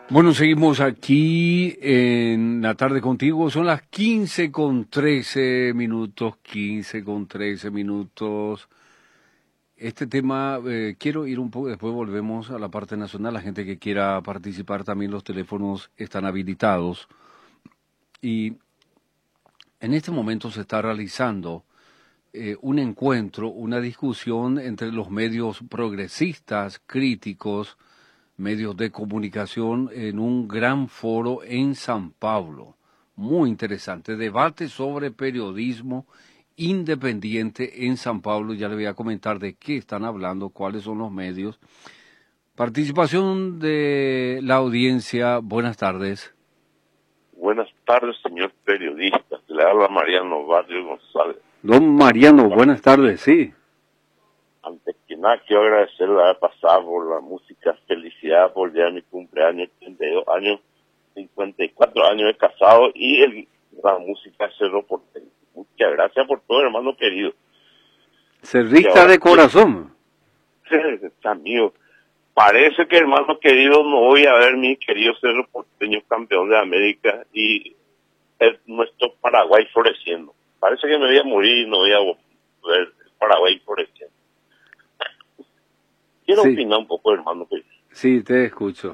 Bueno, seguimos aquí en la tarde contigo. Son las 15:13 minutos, 15:13 minutos. Este tema, quiero ir un poco, después volvemos a la parte nacional. La gente que quiera participar, también los teléfonos están habilitados. Y en este momento se está realizando un encuentro, una discusión entre los medios progresistas, críticos, medios de comunicación en un gran foro en San Pablo. Muy interesante. Debate sobre periodismo independiente en San Pablo. Ya le voy a comentar de qué están hablando, cuáles son los medios. Participación de la audiencia. Buenas tardes. Buenas tardes, señor periodista. Le habla Mariano Barrio González. Don Mariano, buenas tardes, sí. Antes que nada, quiero agradecerle la vez pasada por la música. Felicidad por el día de mi cumpleaños, 32 años, 54 años de casado y la música Cerro Porteño. Muchas gracias por todo, hermano querido. Cerrista de corazón. Amigo, parece que, hermano querido, no voy a ver mi querido Cerro Porteño campeón de América y nuestro Paraguay floreciendo. Parece que me voy a morir y no voy a ver el Paraguay floreciendo. Quiero opinar un poco, hermano. Sí, te escucho.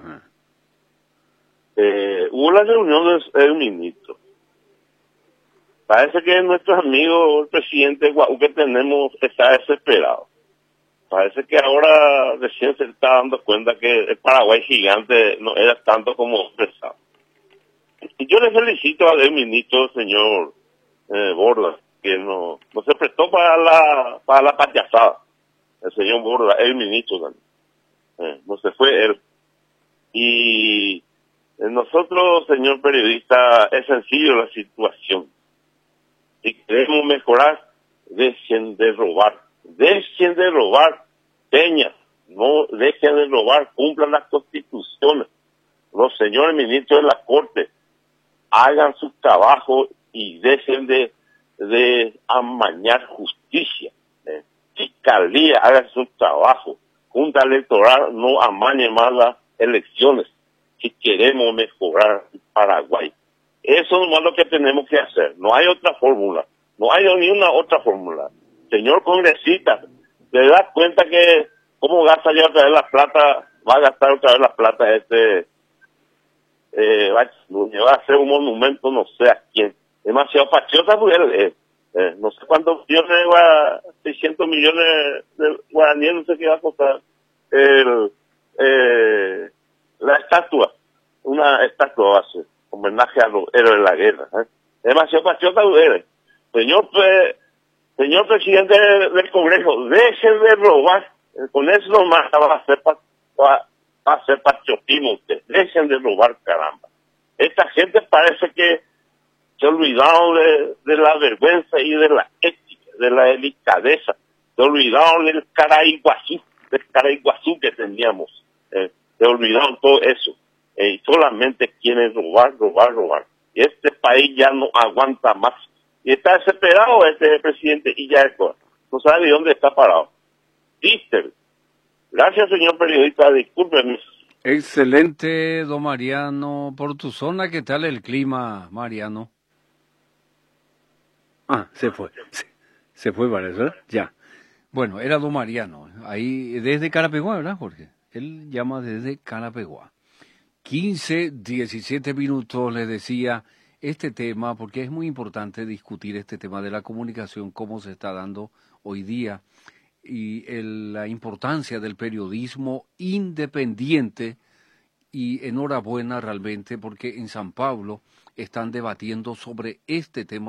Hubo la reunión del ministro. Parece que nuestro amigo, el presidente Guaú que tenemos, está desesperado. Parece que ahora recién se está dando cuenta que el Paraguay gigante no era tanto como pensaba. Y yo le felicito al ministro, señor Borda, que no se prestó para la payasada. El señor Borda, el ministro también. No se fue él. Y nosotros, señor periodista, es sencillo la situación. Si queremos mejorar, dejen de robar. Dejen de robar, peñas. No dejen de robar, cumplan las constituciones. Los señores ministros de la Corte hagan su trabajo y dejen de amañar justicia. Fiscalía haga su trabajo. Junta Electoral no amañe más las elecciones si queremos mejorar Paraguay. Eso es lo que tenemos que hacer. No hay otra fórmula. No hay ni una otra fórmula. Señor congresista, ¿te das cuenta que cómo gasta ya otra vez la plata? Va a gastar otra vez la plata va a hacer un monumento no sé a quién. Demasiado patriota porque él no sé cuántos millones, 600 millones de guaraníes, no sé qué va a costar la estatua, una estatua va a ser, homenaje a los héroes de la guerra. Demasiado patriota él. Señor presidente del Congreso, dejen de robar, con eso nomás va a ser patriotismo usted, dejen de robar, caramba. Esta gente parece que se olvidaron de la vergüenza y de la ética, de la delicadeza, se olvidaron del Caraiguazú que teníamos, se olvidaron todo eso, y solamente quieren robar. Y este país ya no aguanta más, y está desesperado este presidente y ya no sabe de dónde está parado. Triste. Gracias, señor periodista, discúlpeme. Excelente, don Mariano. Por tu zona, ¿qué tal el clima, Mariano? Se fue. Se fue, ¿verdad? Ya. Bueno, era don Mariano. Ahí, desde Carapeguá, ¿verdad, Jorge? Él llama desde Carapeguá. 15:17 minutos, les decía este tema, porque es muy importante discutir este tema de la comunicación, cómo se está dando hoy día, y la importancia del periodismo independiente. Y enhorabuena realmente porque en San Pablo están debatiendo sobre este tema.